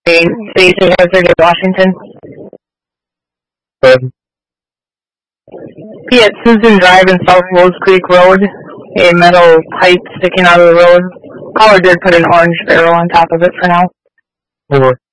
Station Hazard in Washington. Good. Be at Susan Drive and South Rose Creek Road. A metal pipe sticking out of the road. Caller did put an orange barrel on top of it for now. Over.